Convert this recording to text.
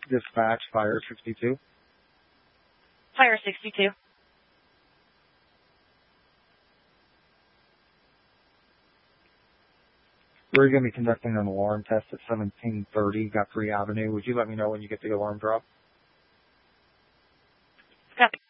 Dispatch, Fire 62. Fire 62. We're going to be conducting an alarm test at 1730 Guthrie Avenue. Would you let me know when you get the alarm drop? Copy.